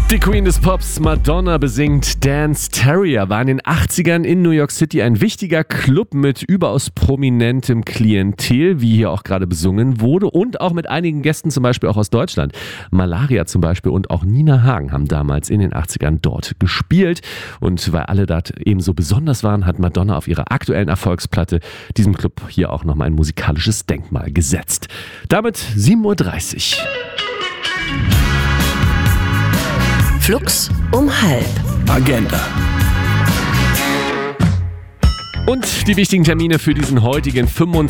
Die Queen des Pops, Madonna, besingt Dance Terrier, war in den 80ern in New York City ein wichtiger Club mit überaus prominentem Klientel, wie hier auch gerade besungen wurde, und auch mit einigen Gästen, zum Beispiel auch aus Deutschland. Malaria zum Beispiel und auch Nina Hagen haben damals in den 80ern dort gespielt. Und weil alle dort ebenso besonders waren, hat Madonna auf ihrer aktuellen Erfolgsplatte diesem Club hier auch nochmal ein musikalisches Denkmal gesetzt. Damit 7:30 Uhr. Flux um 12:30. Agenda. Und die wichtigen Termine für diesen heutigen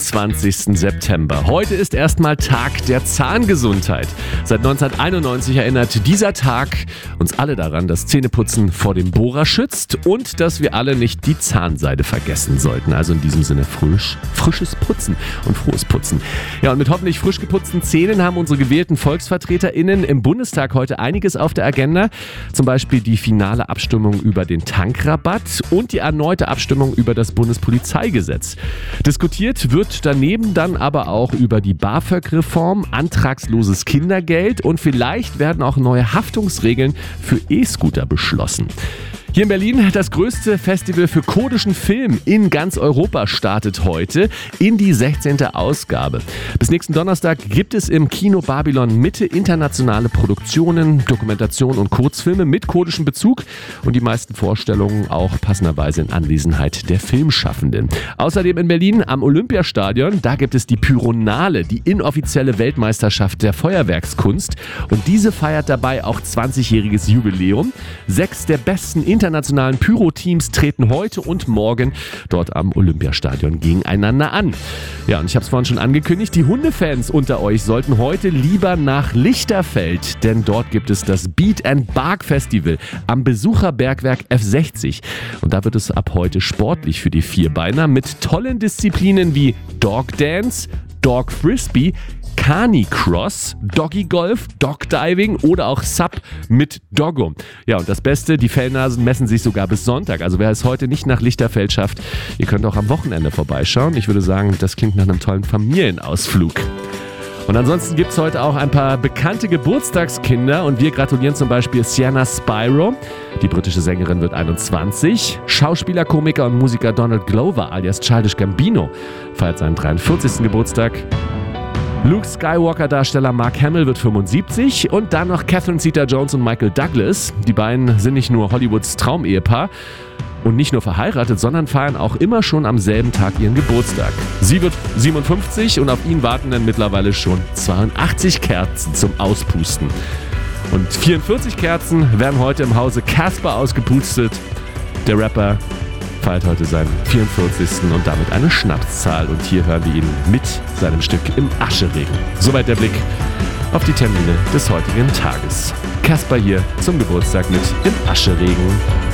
25. September. Heute ist erstmal Tag der Zahngesundheit. Seit 1991 erinnert dieser Tag uns alle daran, dass Zähneputzen vor dem Bohrer schützt und dass wir alle nicht die Zahnseide vergessen sollten. Also in diesem Sinne frisches Putzen und frohes Putzen. Ja, und mit hoffentlich frisch geputzten Zähnen haben unsere gewählten VolksvertreterInnen im Bundestag heute einiges auf der Agenda. Zum Beispiel die finale Abstimmung über den Tankrabatt und die erneute Abstimmung über das Bundespolizeigesetz. Diskutiert wird daneben dann aber auch über die BAföG-Reform, antragsloses Kindergeld und vielleicht werden auch neue Haftungsregeln für E-Scooter beschlossen. Hier in Berlin das größte Festival für kurdischen Film in ganz Europa startet heute in die 16. Ausgabe. Bis nächsten Donnerstag gibt es im Kino Babylon Mitte internationale Produktionen, Dokumentationen und Kurzfilme mit kurdischem Bezug und die meisten Vorstellungen auch passenderweise in Anwesenheit der Filmschaffenden. Außerdem in Berlin am Olympiastadion, da gibt es die Pyronale, die inoffizielle Weltmeisterschaft der Feuerwerkskunst, und diese feiert dabei auch 20-jähriges Jubiläum. 6 der besten internationalen Pyro-Teams treten heute und morgen dort am Olympiastadion gegeneinander an. Ja, und ich habe es vorhin schon angekündigt, die Hundefans unter euch sollten heute lieber nach Lichterfeld, denn dort gibt es das Beat and Bark Festival am Besucherbergwerk F60. Und da wird es ab heute sportlich für die Vierbeiner mit tollen Disziplinen wie Dog Dance, Dog Frisbee, Canicross, Doggy Golf, Dog Diving oder auch Sub mit Doggo. Ja, und das Beste, die Fellnasen messen sich sogar bis Sonntag. Also wer es heute nicht nach Lichterfeld schafft, ihr könnt auch am Wochenende vorbeischauen. Ich würde sagen, das klingt nach einem tollen Familienausflug. Und ansonsten gibt es heute auch ein paar bekannte Geburtstagskinder und wir gratulieren zum Beispiel Sienna Spyro. Die britische Sängerin wird 21. Schauspieler, Komiker und Musiker Donald Glover alias Childish Gambino feiert seinen 43. Geburtstag. Luke Skywalker-Darsteller Mark Hamill wird 75 und dann noch Catherine Zeta-Jones und Michael Douglas. Die beiden sind nicht nur Hollywoods Traumehepaar und nicht nur verheiratet, sondern feiern auch immer schon am selben Tag ihren Geburtstag. Sie wird 57 und auf ihn warten dann mittlerweile schon 82 Kerzen zum Auspusten. Und 44 Kerzen werden heute im Hause Casper ausgepustet. Der Rapper feiert heute seinen 44. und damit eine Schnapszahl. Und hier hören wir ihn mit seinem Stück Im Ascheregen. Soweit der Blick auf die Termine des heutigen Tages. Casper hier zum Geburtstag mit Im Ascheregen.